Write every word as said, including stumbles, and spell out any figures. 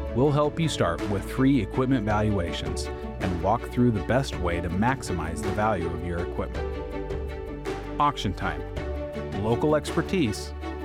We'll help you start with free equipment valuations and walk through the best way to maximize the value of your equipment. Auction Time. Local expertise,